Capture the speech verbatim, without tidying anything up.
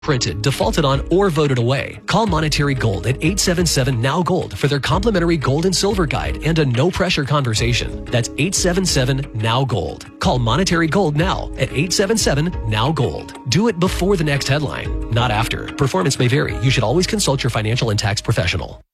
printed, defaulted on, or voted away. Call Monetary Gold at eight seven seven, N O W Gold for their complimentary gold and silver guide and a no-pressure conversation. That's eight seven seven, N O W Gold. Call Monetary Gold now at eight seven seven, N O W Gold. Do it before the next headline, not after. Performance may vary. You should always consult your financial and tax professional.